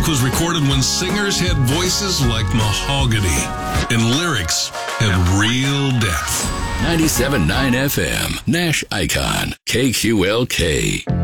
was recorded when singers had voices like mahogany and lyrics had real depth. 97.9 FM, Nash Icon, KQLK.